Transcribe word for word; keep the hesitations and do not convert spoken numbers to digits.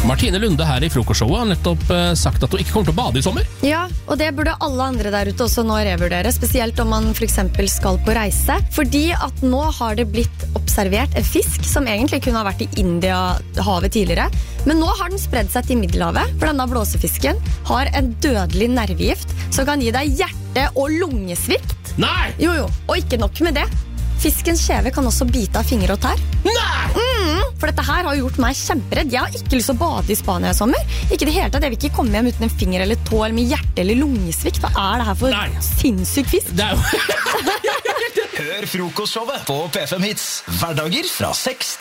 Martine Lunde her i frokostshowet har nettopp eh, sagt at hun ikke kommer til å bade i sommer. Ja, og det burde alle andre der ute også nå revurdere, spesielt om man for eksempel skal på reise. Fordi at nå har det blitt observert en fisk som egentlig kunne ha vært i India-havet tidligere. Men nå har den spredd seg til Middelhavet, for denne blåsefisken har en dødelig nervegift som kan gi deg hjerte- og lungesvikt. Nei! Jo, jo, og ikke nok med det. Fiskens kjeve kan også bite av fingre og tær. Nei! Mm, for dette her har gjort meg kjemperedd. Jeg har ikke lyst til å bade i Spania i sommer. Ikke det hele tatt, jeg vil ikke komme hjem uten en finger eller tå eller med hjerte eller lungesvikt. Hva er det her for Nei. sinnssyk fisk? Det er jo Hør frokostshowet på P fem Hits hverdager fra seks